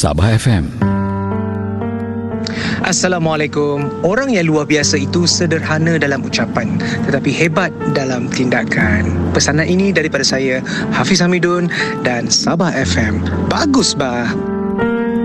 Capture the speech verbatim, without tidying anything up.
Sabah F M. Assalamualaikum. Orang yang luar biasa itu sederhana dalam ucapan tetapi hebat dalam tindakan. Pesanan ini daripada saya, Hafiz Hamidun dan Sabah F M. Bagus bah.